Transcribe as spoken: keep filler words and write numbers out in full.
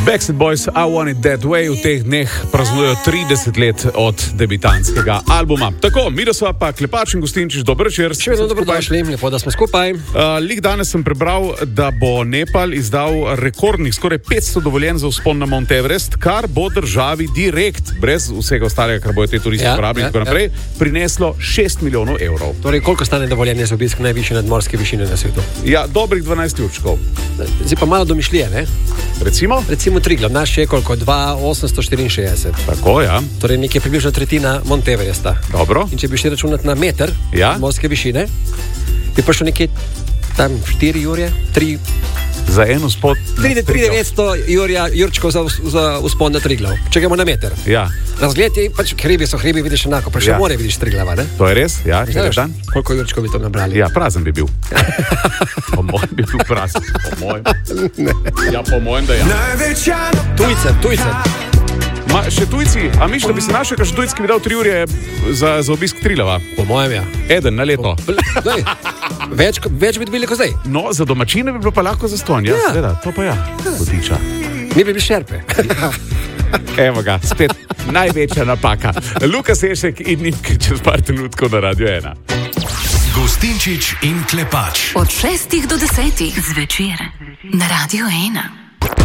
Backstreet Boys, I Want It That Way, v teh dneh praznujejo trideset let od debitantskega albuma. Tako, mi da sva pa Klepač in Gustinčič, dober večer. Še vedno dobrodošli, lepo, da smo skupaj. Uh, lik danes sem prebral, da bo Nepal izdal rekordnih skoraj petsto dovoljenj za vzpon na Mount Everest, kar bo državi direkt, brez vsega ostalega, kar bojo te turisti uporabili ja, in tako ja, naprej, ja. prineslo šest milijonov evrov. Torej, koliko stane dovoljenje za obisk najvišje nadmorske višine na svetu? Ja, dobrih dvanajst určkov. Zdaj pa malo domišljije, ne? Recimo? Recimo Triglav, naš je koliko? dva tisoč osemsto štiriinšestdeset. Tako, ja. Torej nekje približno tretjina Mount Everesta. Dobro. In če bi šli računati na meter ja. morske višine, bi prišel nekje tam štiri jurje, tri... Za eno spod... tri tisoč devetsto jurčkov za, za vzpon na Triglav. Če gremo na meter. Ja. Razgled je, pač hribi so hribi, vidiš enako, pa še ja. more vidiš Triglava, ne? To je res, ja. Znaš, koliko jurčkov bi to nabrali? Ja, prazen bi bil. Po mojem bi bil prazen. Po mojem. Ne. Ja, po mojem, da ja. Tujcem, tujcem. Ma, še tujci, a miš, da bi se našel, še tujci, ki bi dal tri urje za, za obisk Triglava? Po mojem, ja. Eden na leto. Daj, več, več bi dobili kot zdaj. No, za domačine bi bilo pa lahko zastonj, ja, ja. seveda, to pa ja. Potiča. Mi bi bili šerpe. Evo ga, spet največja napaka. Luka Sešek in Nik čez par trenutkov na Radio ena. Gustinčič in Klepač. Od šestih do desetih zvečer na Radio ena.